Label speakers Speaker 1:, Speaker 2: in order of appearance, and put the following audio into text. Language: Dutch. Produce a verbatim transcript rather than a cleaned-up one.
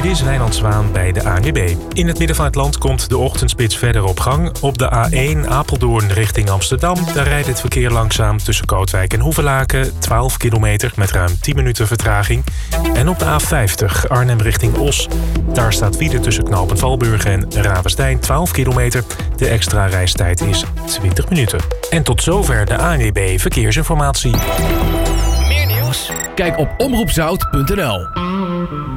Speaker 1: Dit is Wijnand Zwaan bij de A N W B. In het midden van het land komt de ochtendspits verder op gang. Op de A één Apeldoorn richting Amsterdam. Daar rijdt het verkeer langzaam tussen Kootwijk en Hoevelaken. twaalf kilometer met ruim tien minuten vertraging. En op de A vijftig Arnhem richting Os. Daar staat file tussen knooppunt Valburg en Ravenstein. twaalf kilometer. De extra reistijd is twintig minuten. En tot zover de A N W B Verkeersinformatie.
Speaker 2: Meer nieuws? Kijk op omroep zout punt n l.